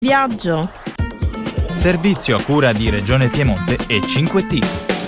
Viaggio. Servizio a cura di Regione Piemonte e 5T.